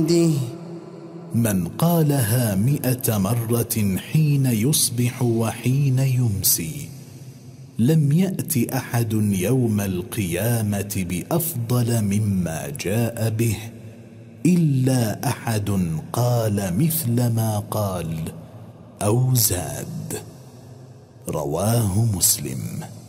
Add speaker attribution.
Speaker 1: من قالها 100 مرة حين يصبح وحين يمسي لم يأت أحد يوم القيامة بأفضل مما جاء به إلا أحد قال مثل ما قال أو زاد. رواه مسلم.